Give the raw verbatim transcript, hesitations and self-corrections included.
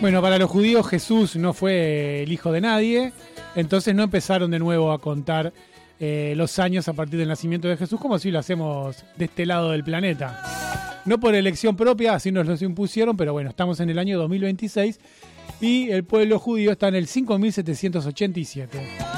Bueno, para los judíos Jesús no fue el hijo de nadie, entonces no empezaron de nuevo a contar eh, los años a partir del nacimiento de Jesús, como si lo hacemos de este lado del planeta. No por elección propia, así nos los impusieron, pero bueno, estamos en el año dos mil veintiséis y el pueblo judío está en el cinco mil setecientos ochenta y siete.